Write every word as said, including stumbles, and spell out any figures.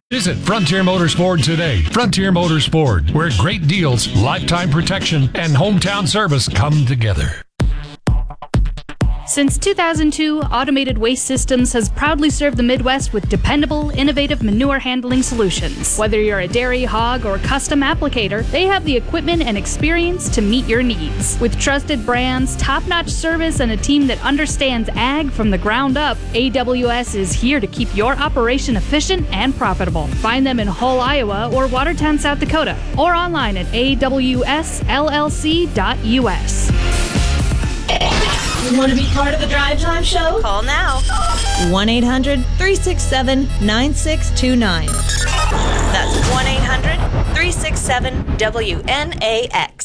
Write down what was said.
Visit Frontier Motors Ford today. Frontier Motors Ford, where great deals, lifetime protection, and hometown service come together. Since two thousand two, Automated Waste Systems has proudly served the Midwest with dependable, innovative manure handling solutions. Whether you're a dairy, hog, or custom applicator, they have the equipment and experience to meet your needs. With trusted brands, top-notch service, and a team that understands ag from the ground up, A W S is here to keep your operation efficient and profitable. Find them in Hull, Iowa, or Watertown, South Dakota, or online at A W S L L C dot U S. You want to be part of the Drive Time Show? Call now. one eight hundred three six seven nine six two nine. That's one eight hundred three six seven W N A X.